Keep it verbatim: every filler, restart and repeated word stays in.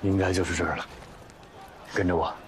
应该就是这儿了。跟着我。